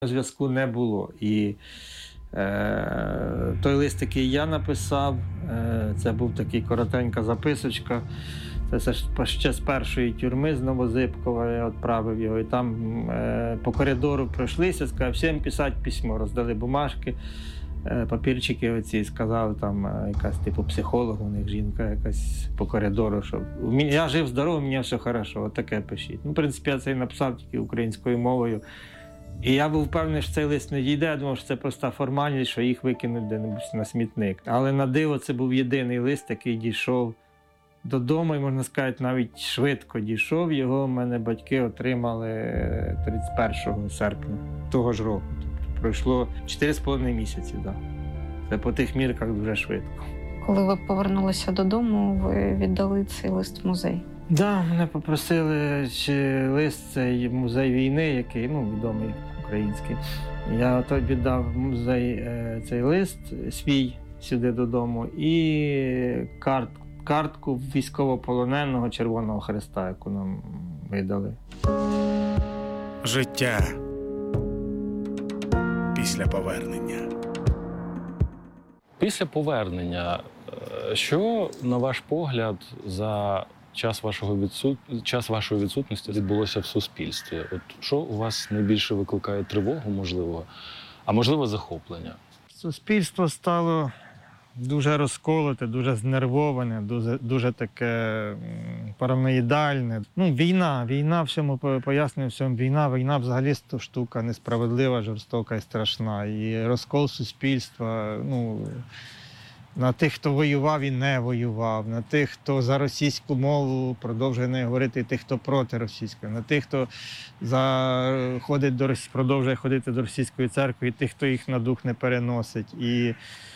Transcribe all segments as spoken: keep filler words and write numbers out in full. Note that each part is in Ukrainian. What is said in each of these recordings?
Зв'язку не було. І е, той лист, який я написав, е, це був такий коротенька записочка. Це ще з першої тюрми, з Новозибкова, я відправив його. І там е, по коридору пройшлися, сказав, всім писати письмо. Роздали бумажки, е, папірчики оці, сказали, там е, якась типу психолог, у них жінка якась по коридору, що я жив здоровий, у мене все хорошо, от таке пишіть. Ну, в принципі, я це і написав тільки українською мовою. І я був впевнений, що цей лист не дійде, я думав, що це проста формальність, що їх викинуть де-небудь на смітник. Але на диво це був єдиний лист, який дійшов додому, і, можна сказати, навіть швидко дійшов. Його в мене батьки отримали тридцять першого серпня того ж року. Тобто пройшло чотири з половиною місяці. Да. Це по тих мірках дуже швидко. Коли ви повернулися додому, ви віддали цей лист в музей? Так, да, мене попросили, чи лист цей музей війни, який, ну, відомий український. Я той віддав в музей е, цей лист свій сюди додому і карт, картку військовополоненого Червоного Хреста, яку нам видали. Життя після повернення. Після повернення, що, на ваш погляд, за час вашого відсут... час вашої відсутності відбулося в суспільстві? От що у вас найбільше викликає тривогу, можливо, а можливо, захоплення? Суспільство стало дуже розколоте, дуже знервоване, дуже, дуже таке параноїдальне. Ну, війна, війна всьому пояснює всьому. Війна, війна взагалі то штука несправедлива, жорстока і страшна. І розкол суспільства, ну, на тих, хто воював і не воював, на тих, хто за російську мову продовжує не говорити, і тих, хто проти російської, на тих, хто за... ходить до... продовжує ходити до російської церкви, і тих, хто їх на дух не переносить. І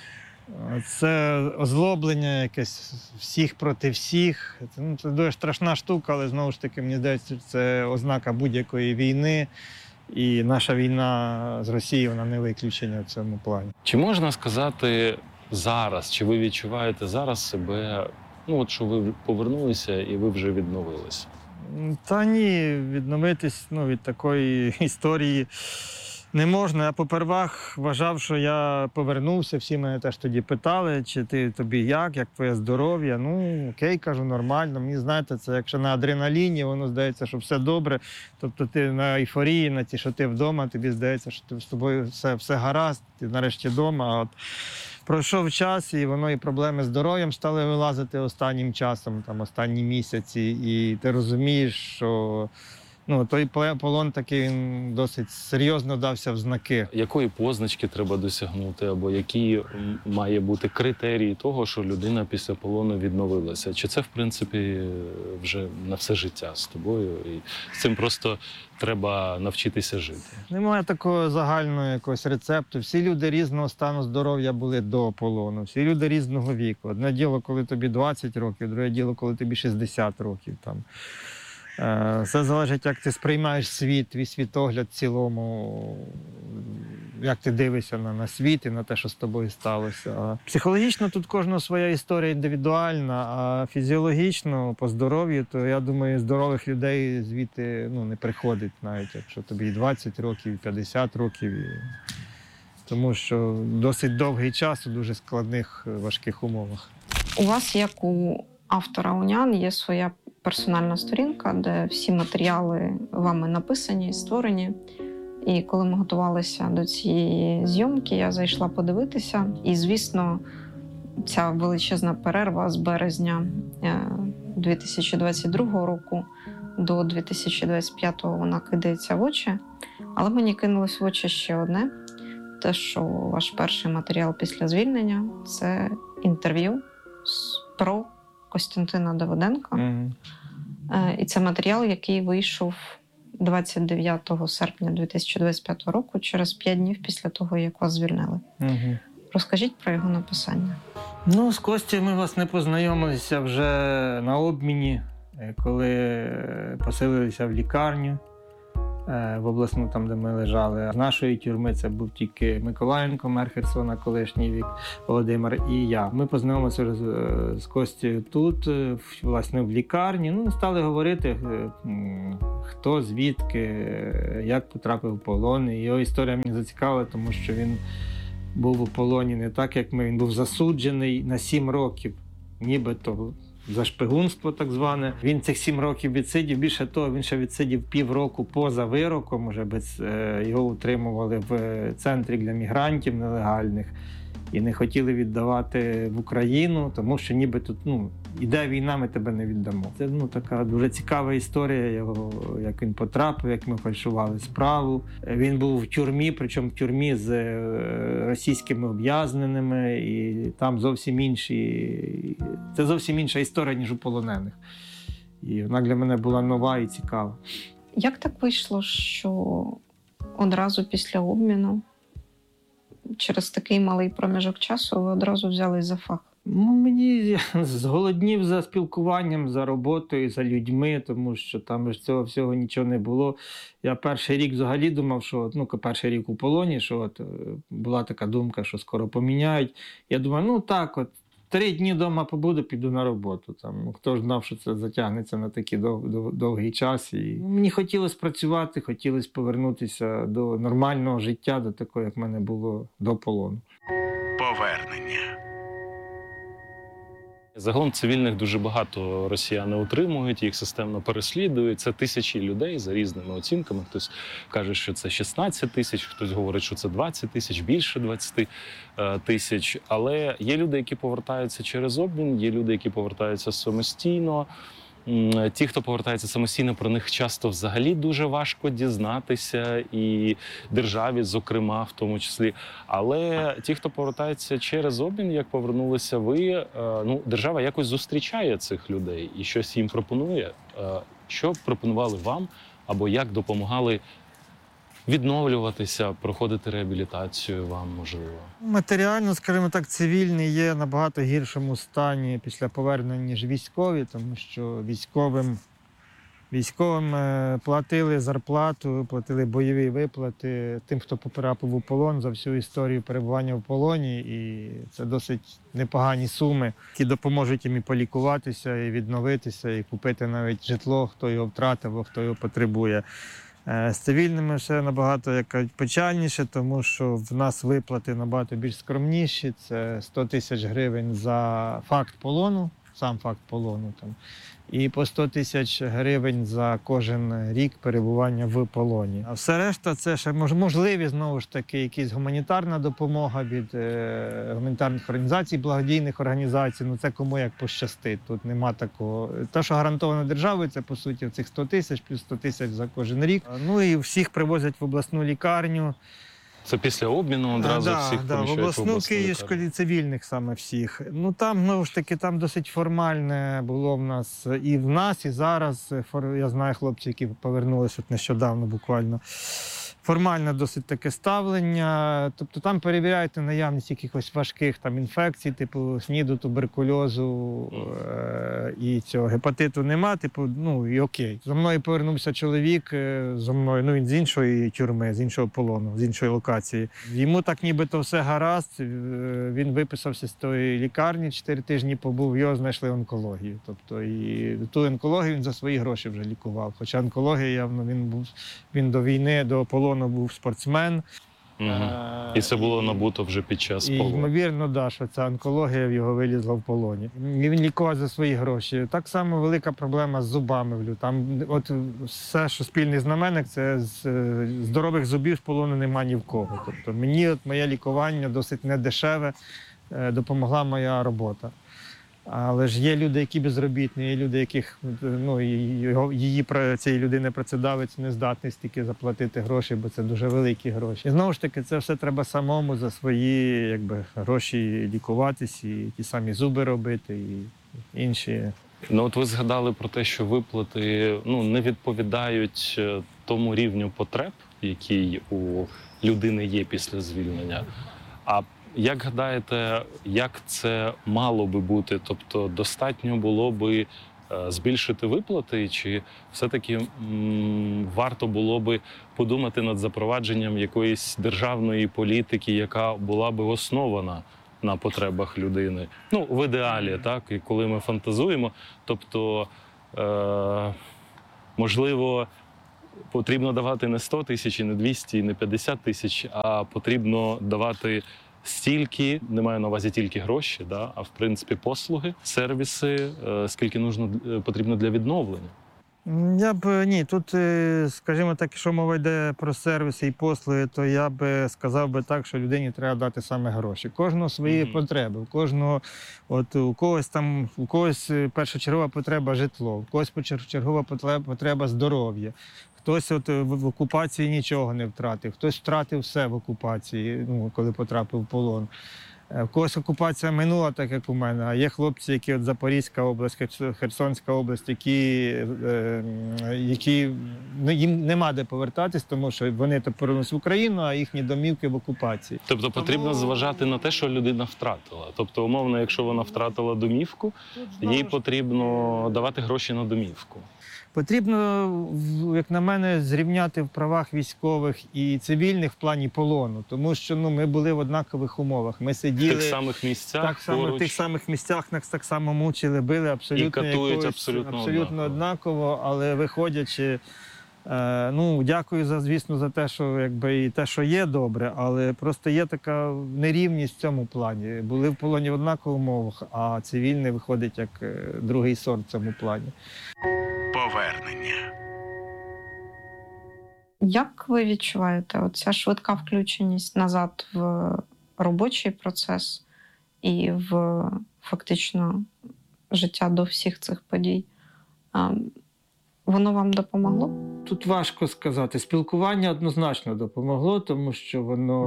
це озлоблення якесь всіх проти всіх. Це, ну, це дуже страшна штука, але знову ж таки, мені здається, це ознака будь-якої війни. І наша війна з Росією, вона не виключення в цьому плані. Чи можна сказати зараз, чи ви відчуваєте зараз себе, ну от що ви повернулися і ви вже відновилися? Та ні, відновитись, ну, від такої історії не можна. Я попервах вважав, що я повернувся, всі мене теж тоді питали, чи ти, тобі як, як твоє здоров'я. Ну, окей, кажу, нормально. Мені, знаєте, це якщо на адреналіні, воно здається, що все добре. Тобто ти на ейфорії, на ті, що ти вдома, тобі здається, що ти з тобою все, все гаразд, ти нарешті вдома. А от пройшов час, і воно і проблеми з здоров'ям стали вилазити останнім часом, там, останні місяці. І ти розумієш, що ну, той полон такий, він досить серйозно дався в знаки. Якої позначки треба досягнути, або які має бути критерії того, що людина після полону відновилася? Чи це, в принципі, вже на все життя з тобою? І з цим просто треба навчитися жити? Немає такого загального якогось рецепту. Всі люди різного стану здоров'я були до полону. Всі люди різного віку. Одне діло, коли тобі двадцять років, друге діло, коли тобі шістдесят років. Там. Все залежить, як ти сприймаєш світ, твій світогляд в цілому, як ти дивишся на, на світ і на те, що з тобою сталося. А психологічно тут кожна своя історія індивідуальна, а фізіологічно, по здоров'ю, то, я думаю, здорових людей звідти, ну, не приходить навіть, якщо тобі і двадцять років, і п'ятдесят років. І... Тому що досить довгий час у дуже складних, важких умовах. У вас, як у автора «Унян», є своя персональна сторінка, де всі матеріали вами написані, створені. І коли ми готувалися до цієї зйомки, я зайшла подивитися. І, звісно, ця величезна перерва з березня дві тисячі двадцять другого року до дві тисячі двадцять п'ятого вона кидається в очі. Але мені кинулось в очі ще одне. Те, що ваш перший матеріал після звільнення – це інтерв'ю про Костянтина Давиденка. Mm-hmm. І це матеріал, який вийшов двадцять дев'ятого серпня дві тисячі двадцять п'ятого року, через п'ять днів після того, як вас звільнили. Mm-hmm. Розкажіть про його написання. Ну, з Костю ми, власне, познайомилися вже на обміні, коли поселилися в лікарню. в обласну, там, де ми лежали. З нашої тюрми це був тільки Миколаєнко, мер Херсона, колишній Вік Володимир, і я. Ми познайомилися з, з Костю тут, власне, в лікарні. Ну, стали говорити, хто, звідки, як потрапив в полон. І його історія мене зацікавила, тому що він був у полоні не так, як ми. Він був засуджений на сім років, нібито за шпигунство так зване. Він цих сім років відсидів. Більше того, він ще відсидів півроку поза вироком, уже без, його утримували в центрі для мігрантів нелегальних і не хотіли віддавати в Україну, тому що ніби тут, ну, іде війна, ми тебе не віддамо. Це, ну, така дуже цікава історія його, як він потрапив, як ми фальшували справу. Він був в тюрмі, причому в тюрмі з російськими ув'язненими, і там зовсім інші, це зовсім інша історія, ніж у полонених. І вона для мене була нова і цікава. Як так вийшло, що одразу після обміну, через такий малий проміжок часу, ви одразу взялись за фах? Ну, мені зголоднів за спілкуванням, за роботою, за людьми, тому що там ж цього всього нічого не було. Я перший рік взагалі думав, що, ну, перший рік у полоні, що от була така думка, що скоро поміняють. Я думаю, ну так, от три дні вдома побуду, піду на роботу. Там, хто ж знав, що це затягнеться на такий дов, дов, довгий час. І мені хотілося працювати, хотілося повернутися до нормального життя, до такого, як в мене було до полону. Повернення. Загалом цивільних дуже багато росіяни утримують, їх системно переслідують. Це тисячі людей за різними оцінками. Хтось каже, що це шістнадцять тисяч, хтось говорить, що це двадцять тисяч, більше двадцять тисяч. Але є люди, які повертаються через обмін, є люди, які повертаються самостійно. Ті, хто повертається самостійно, про них часто взагалі дуже важко дізнатися, і державі, зокрема, в тому числі. Але ті, хто повертається через обмін, як повернулися ви, ну, держава якось зустрічає цих людей і щось їм пропонує. Що пропонували вам, або як допомагали відновлюватися, проходити реабілітацію вам, можливо? Матеріально, скажімо так, цивільний є набагато гіршому стані після повернення, ніж військові, тому що військовим, військовим платили зарплату, платили бойові виплати тим, хто потрапив у полон за всю історію перебування в полоні. І це досить непогані суми, які допоможуть їм і полікуватися, і відновитися, і купити навіть житло, хто його втратив, або хто його потребує. З цивільними все набагато як печальніше, тому що в нас виплати набагато більш скромніші. Це сто тисяч гривень за факт полону, сам факт полону, там, і по сто тисяч гривень за кожен рік перебування в полоні. А все решта це ще можливі, знову ж таки, якась гуманітарна допомога від е, гуманітарних організацій, благодійних організацій. Ну це кому як пощастить. Тут нема такого. Те, що гарантовано державою, це по суті цих сто тисяч, плюс сто тисяч за кожен рік. Ну і всіх привозять в обласну лікарню. Це після обміну одразу да, всіх да, поміщають в обласну обласну Київську і цивільних саме всіх. Ну там, знову ж таки, там досить формальне було в нас і в нас, і зараз. Я знаю хлопців, які повернулися от нещодавно буквально. Формальне досить таке ставлення. Тобто там перевіряють наявність якихось важких там інфекцій, типу СНІДу, туберкульозу е- і цього гепатиту нема, типу, ну і окей. За мною повернувся чоловік, е- зо мною, ну він з іншої тюрми, з іншого полону, з іншої локації. Йому так нібито все гаразд, е- він виписався з тої лікарні, чотири тижні побув, його знайшли онкологію. Тобто і ту онкологію він за свої гроші вже лікував. Хоча онкологія, явно, він був, він до війни, до полону був спортсмен. Угу. І це було набуто вже під час і, полону. ймовірно, да, що ця онкологія в його вилізла в полоні. І він лікував за свої гроші. Так само велика проблема з зубами. Там от все, що спільний знаменник, це з здорових зубів в полону нема ні в кого. Тобто мені от моє лікування досить недешеве, допомогла моя робота. Але ж є люди, які безробітні, є люди, яких, ну, його, її, цієї людини працедавець не здатний стільки заплатити гроші, бо це дуже великі гроші. І знову ж таки, це все треба самому за свої, якби, гроші лікуватись, і ті самі зуби робити, і інші. Ну от ви згадали про те, що виплати, ну, не відповідають тому рівню потреб, який у людини є після звільнення. А як гадаєте, як це мало би бути? Тобто достатньо було би збільшити виплати, чи все-таки м, варто було би подумати над запровадженням якоїсь державної політики, яка була би основана на потребах людини? Ну, в ідеалі, так, і коли ми фантазуємо, тобто, е, можливо, потрібно давати не сто тисяч, не двісті, не п'ятдесят тисяч, а потрібно давати стільки, не маю на увазі тільки гроші, да, а в принципі послуги, сервіси, е, скільки нужно, е, потрібно для відновлення. Я б ні, тут, е, скажімо так, якщо мова йде про сервіси і послуги, то я б сказав би так, що людині треба дати саме гроші. Кожного свої mm-hmm. потреби, у кожного, от у когось там, у когось першочергова потреба житло, у когось першочергова потреба здоров'я. Хтось от в окупації нічого не втратив, хтось втратив все в окупації, ну, коли потрапив в полон. В когось окупація минула, так як у мене, а є хлопці, які от Запорізька область, Херсонська область, які, е, які ну, їм нема де повертатись, тому що вони то повернулись в Україну, а їхні домівки в окупації. Тобто потрібно тому... зважати на те, що людина втратила. Тобто, умовно, якщо вона втратила домівку, їй потрібно давати гроші на домівку. Потрібно, як на мене, зрівняти в правах військових і цивільних в плані полону, тому що ну, ми були в однакових умовах. Ми сиділи в тих самих місцях, так само, в тих самих місцях нас так само мучили, били абсолютно, і катують якось, абсолютно, абсолютно однаково. однаково, але виходячи, е, ну, дякую, за, звісно, за те, що якби, і те, що є добре, але просто є така нерівність в цьому плані. Були в полоні в однакових умовах, а цивільний виходить як другий сорт в цьому плані. Повернення. Як ви відчуваєте оця швидка включеність назад в робочий процес і в фактично життя до всіх цих подій? Воно вам допомогло? Тут важко сказати. Спілкування однозначно допомогло, тому що воно,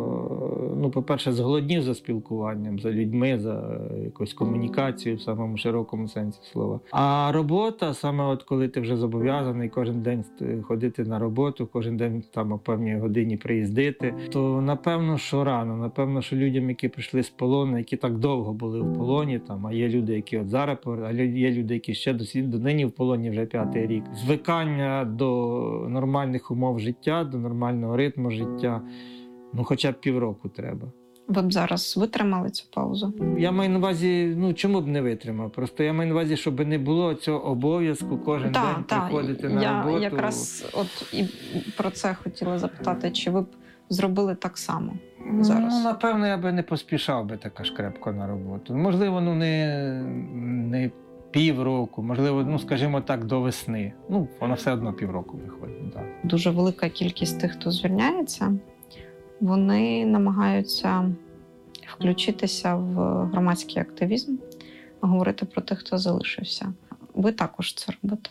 ну, по-перше, зголоднів за спілкуванням, за людьми, за якусь комунікацію в самому широкому сенсі слова. А робота, саме от коли ти вже зобов'язаний кожен день ходити на роботу, кожен день там о певній годині приїздити, то напевно, що рано. Напевно, що людям, які прийшли з полону, які так довго були в полоні, там, а є люди, які от зараз, а є люди, які ще до, до нині в полоні вже п'ятий рік. Звикання до нормальних умов життя, до нормального ритму життя, ну хоча б півроку треба. Ви б зараз витримали цю паузу? Я маю на увазі, ну чому б не витримав? Просто я маю на увазі, щоб не було цього обов'язку кожен та, день та. приходити я, на роботу. Я якраз от і про це хотіла запитати, чи ви б зробили так само зараз? Ну, напевно, я би не поспішав би так аж крепко на роботу. Можливо, ну не, не півроку, можливо, ну, скажімо так, до весни. Ну, воно все одно півроку виходить, так. Дуже велика кількість тих, хто звільняється, вони намагаються включитися в громадський активізм, говорити про тих, хто залишився. Ви також це робите.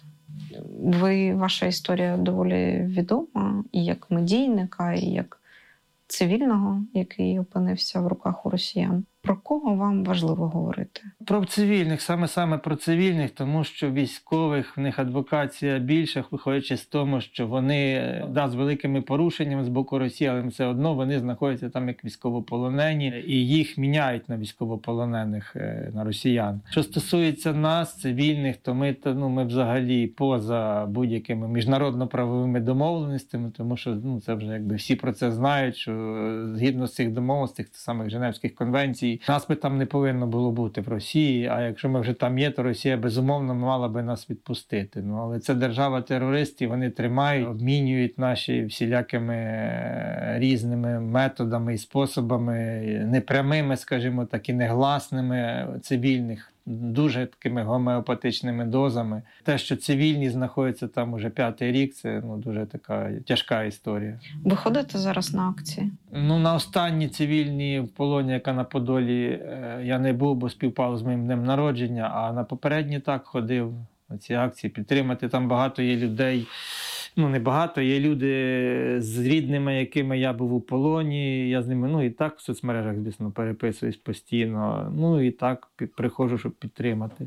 Ви, ваша історія доволі відома і як медійника, і як цивільного, який опинився в руках у росіян. Про кого вам важливо говорити? Про цивільних, саме-саме про цивільних, тому що військових, в них адвокація більша, виходячи з того, що вони, да, з великими порушеннями з боку Росії, але все одно вони знаходяться там як військовополонені, і їх міняють на військовополонених, на росіян. Що стосується нас, цивільних, то ми, ну, ми взагалі поза будь-якими міжнародно-правовими домовленостями, тому що ну, це вже якби всі про це знають, що згідно з цих домовленостей, тих самих Женевських конвенцій, нас би там не повинно було бути в Росії, а якщо ми вже там є, то Росія, безумовно, мала би нас відпустити. Ну, але це держава-терорист, і вони тримають, обмінюють наші всілякими різними методами і способами, непрямими, скажімо так, і негласними цивільних, дуже такими гомеопатичними дозами. Те, що цивільні знаходяться там уже п'ятий рік, це ну, дуже така тяжка історія. Ви ходите зараз на акції? Ну, на останні цивільні в полоні, яка на Подолі, я не був, бо співпало з моїм днем народження, а на попередні так ходив на ці акції підтримати. Там багато є людей, ну не багато, є люди з рідними, якими я був у полоні, я з ними, ну і так в соцмережах, звісно, переписуюсь постійно, ну і так приходжу, щоб підтримати.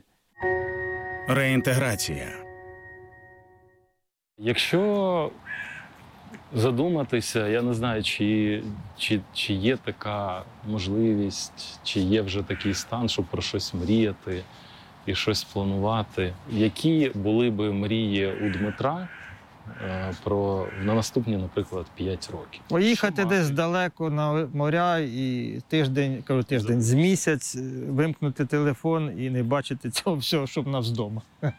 Реінтеграція. Якщо задуматися, я не знаю, чи, чи, чи є така можливість, чи є вже такий стан, щоб про щось мріяти, і щось планувати. Які були би мрії у Дмитра е, про на наступні, наприклад, п'ять років? Поїхати Що десь мати? далеко на моря і тиждень, кажу, тиждень, з місяць вимкнути телефон і не бачити цього всього, щоб нас вдома.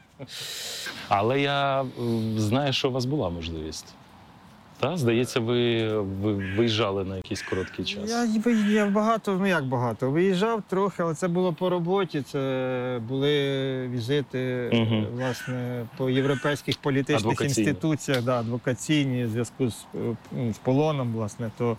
Але я е, знаю, що у вас була можливість. Та, здається, ви, ви виїжджали на якийсь короткий час. Я виїжджав багато, ну як багато, виїжджав трохи, але це було по роботі, це були візити, Мгм. власне, по європейських політичних Адвокаційні. інституціях, да, адвокаційні, в зв'язку з, е, з полоном, власне, то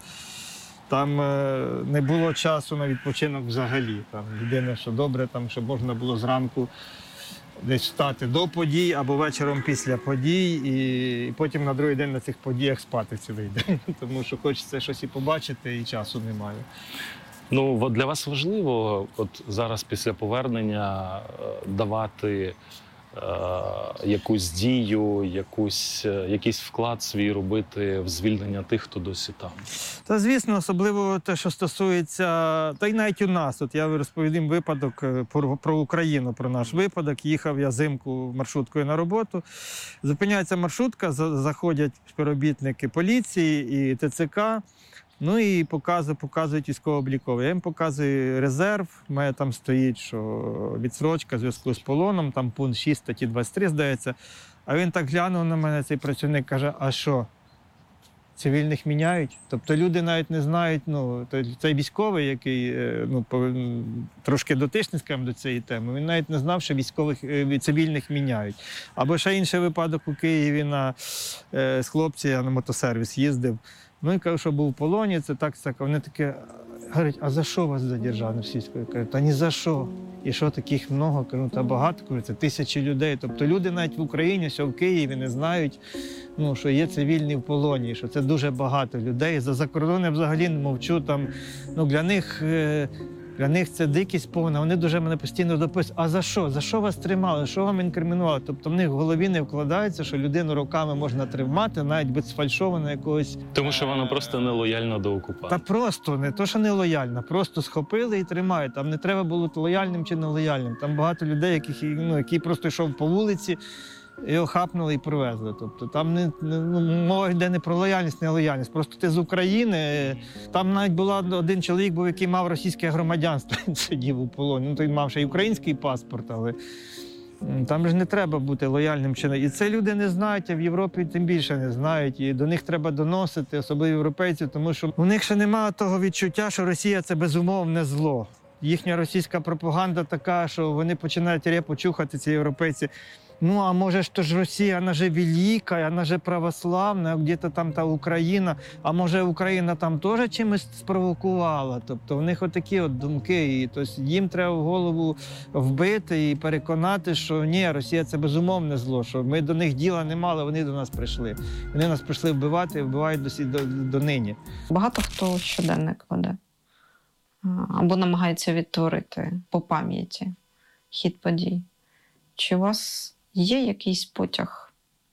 там е, не було часу на відпочинок взагалі. Там єдине, що добре, там, щоб можна було зранку десь встати до подій або вечором після подій, і, і потім на другий день на цих подіях спати цілий день. Тому що хочеться щось і побачити, і часу немає. Ну, от для вас важливо от зараз після повернення е, давати е, якусь дію, якусь, е, якийсь вклад свій робити в звільнення тих, хто досі там. Та, звісно, особливо те, що стосується, та й навіть у нас. От я розповім випадок е, про, про Україну, про наш випадок. Їхав я взимку маршруткою на роботу. Зупиняється маршрутка, за- заходять співробітники поліції і ТЦК. Ну і показують, показують військово-обліковий. Я їм показую резерв, у мене там стоїть, що відсрочка в зв'язку з полоном, там пункт шість статті двадцять три, здається. А він так глянув на мене, цей працівник, каже, а що, цивільних міняють? Тобто люди навіть не знають, ну, то- цей військовий, який е, ну, повинен- трошки дотичний, скажімо, до цієї теми, він навіть не знав, що військових, е, цивільних міняють. Або ще інший випадок у Києві на, е, з хлопця, я на мотосервіс їздив. Ну і кажу, що був в полоні, це так, так. Вони таке говорять, а за що вас задержали російською? Кажу, та ні за що. І що таких много? Кажу, та багато, кажу, це тисячі людей. Тобто люди навіть в Україні, що в Києві не знають, ну, що є цивільні в полоні, що це дуже багато людей. За закордон я взагалі не мовчу. Там, ну, для них, е, для них це дикість повна. Вони дуже мене постійно дописують, а за що? За що вас тримали? Що вам інкримінували? Тобто в них в голові не вкладається, що людину роками можна тримати, навіть без фальшованого якогось. Тому що вона просто нелояльна до Та окупанта. просто, не то, що не лояльна, просто схопили і тримають. Там не треба було бути лояльним чи нелояльним. Там багато людей, яких, ну, які просто йшов по вулиці, його хапнули і привезли. Тобто там не, не ну, мова йде не про лояльність, не лояльність. Просто ти з України. Там навіть була один чоловік, був, який мав російське громадянство, він сидів у полоні. Ну, то він мав ще й український паспорт, але м, там ж не треба бути лояльним чи не. І це люди не знають, а в Європі тим більше не знають. І до них треба доносити, особливо європейців, тому що у них ще немає того відчуття, що Росія – це безумовне зло. Їхня російська пропаганда така, що вони починають репу чухати, ці європейці. Ну, а може ж то ж Росія, вона же велика, вона же православна, где-то там та Україна, а може Україна там теж чимось спровокувала. Тобто в них отакі от думки, і тобто їм треба в голову вбити і переконати, що ні, Росія – це безумовне зло, що ми до них діла не мали, вони до нас прийшли. Вони нас прийшли вбивати і вбивають досі до, до нині. Багато хто щоденник веде а, або намагається відтворити по пам'яті хід подій. Чи у вас є якийсь потяг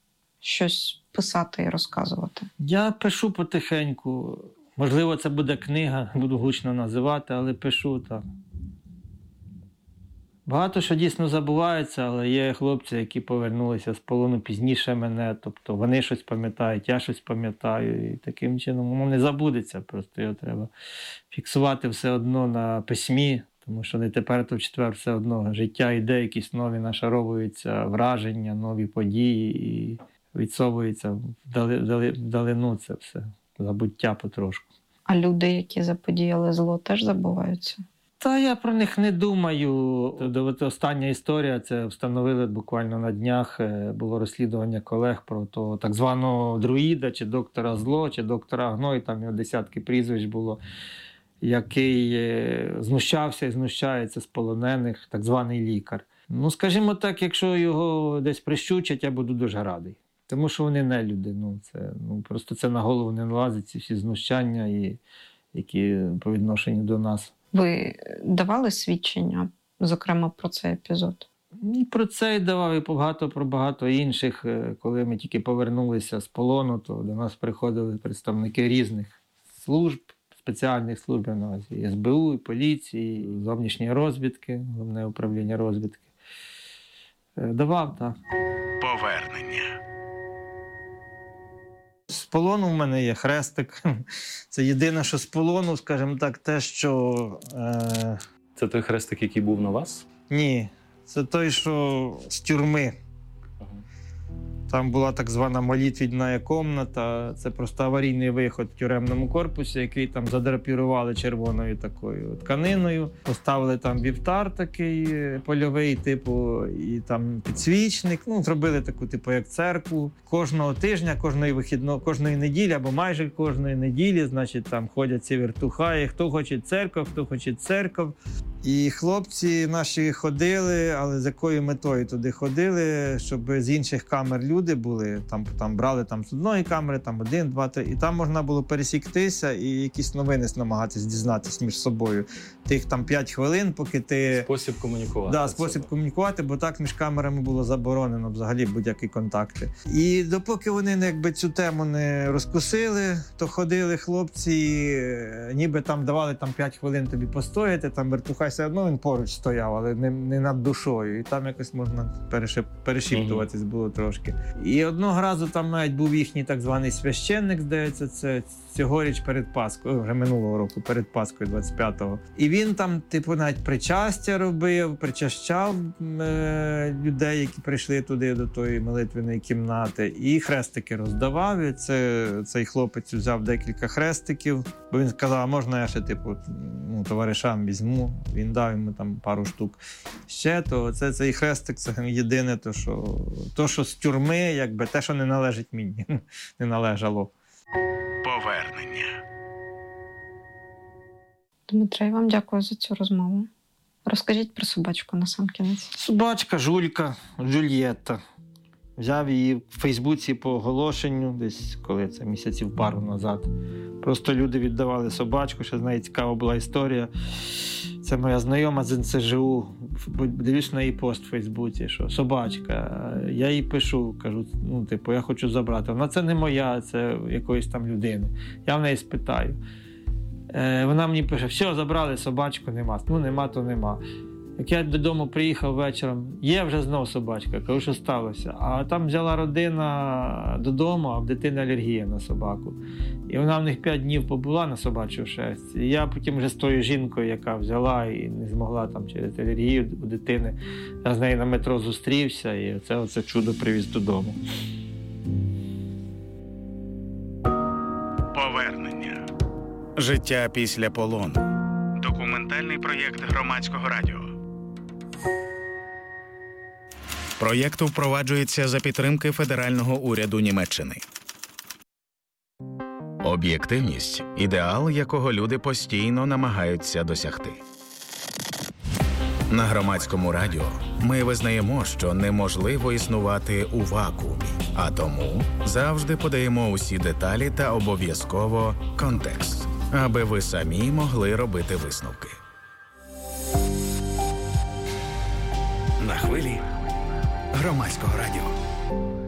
щось писати і розказувати? Я пишу потихеньку. Можливо, це буде книга, буду гучно називати, але пишу так. Багато що дійсно забувається, але є хлопці, які повернулися з полону пізніше мене. Тобто вони щось пам'ятають, я щось пам'ятаю. І таким чином воно не забудеться. Просто його треба фіксувати все одно на письмі. Тому що не тепер, то в четвер все одно життя йде, якісь нові нашаровуються враження, нові події і відсовується вдали, вдали, вдалину це все, забуття потрошку. А люди, які заподіяли зло, теж забуваються? Та я про них не думаю. От остання історія, це встановили буквально на днях, було розслідування колег про того так званого друїда, чи доктора Зло, чи доктора Гной, там його десятки прізвищ було, який знущався і знущається з полонених, так званий лікар. Ну, скажімо так, якщо його десь прищучать, я буду дуже радий. Тому що вони не люди. Ну, це, ну, просто це на голову не налазить, ці всі знущання, і, які по відношенню до нас. Ви давали свідчення, зокрема, про цей епізод? І про це й давав, і багато про багато інших. Коли ми тільки повернулися з полону, то до нас приходили представники різних служб, спеціальних служб, на увазі ес бе у, і поліції, і зовнішньої розвідки, головне управління розвідки. Давав, так. Повернення. З полону в мене є хрестик. Це єдине, що з полону, скажімо так, те, що... Е... Це той хрестик, який був на вас? Ні, це той, що з тюрми. Там була так звана молитвідна комната. Це просто аварійний виход в тюремному корпусі, який там задрапірували червоною такою тканиною. Поставили там вівтар такий польовий, типу, і там підсвічник. Ну, зробили таку, типу, як церкву. Кожного тижня, кожної вихідної, кожної неділі, або майже кожної неділі, значить, там ходять ці вертухаї. Хто хоче церкву, хто хоче церкву. І хлопці наші ходили, але з якою метою туди ходили, щоб з інших камер люди були, там, там брали там, з одної камери, там один, два, три, і там можна було пересіктися і якісь новини намагатись дізнатись між собою. Тих там п'ять хвилин, поки ти... Спосіб комунікувати. Да, спосіб це. комунікувати, бо так між камерами було заборонено взагалі будь-які контакти. І допоки вони якби цю тему не розкусили, то ходили хлопці, ніби там давали там п'ять хвилин тобі постояти, там вертухай все одно він поруч стояв, але не, не над душою. І там якось можна перешип, перешіптуватись було трошки. І одного разу там навіть був їхній так званий священник, здається, це цьогоріч перед Паскою, вже минулого року, перед Паскою двадцять п'ятого. І він там, типу, навіть причастя робив, причащав е- людей, які прийшли туди до тої молитвеної кімнати, і хрестики роздавав. І це, цей хлопець взяв декілька хрестиків, бо він сказав, а можна я ще, типу, ну, товаришам візьму. Він дав йому там пару штук ще, то це цей хрестик, це єдине, то, що, то, що з тюрми, якби те, що не належить мені, не належало. Повернення. Дмитре, я вам дякую за цю розмову. Розкажіть про собачку на сам кінець. Собачка Жулька, Джульєтта. Взяв її в Фейсбуці по оголошенню, десь коли це місяців пару назад. Просто люди віддавали собачку, ще з неї цікава була історія. Це моя знайома з ен це же у. Дивлюсь на її пост в Фейсбуці, що собачка. Я їй пишу, кажу, ну, типу, я хочу забрати. Вона це не моя, це якоїсь там людини. Я в неї спитаю. Е, вона мені пише, все, забрали собачку, нема. Ну, нема, то нема. Як я додому приїхав вечором, є вже знов собачка, кажу, що сталося. А там взяла родина додому, а в дитини алергія на собаку. І вона в них п'ять днів побула на собачу шерсть. І я потім вже з тою жінкою, яка взяла і не змогла там через алергію у дитини, я з нею на метро зустрівся, і це оце чудо привіз додому. Повернення. Життя після полону. Документальний проєкт Громадського радіо. Проєкт впроваджується за підтримки федерального уряду Німеччини. Об'єктивність – ідеал, якого люди постійно намагаються досягти. На Громадському радіо ми визнаємо, що неможливо існувати у вакуумі, а тому завжди подаємо усі деталі та обов'язково контекст, аби ви самі могли робити висновки. На хвилі Громадського радіо.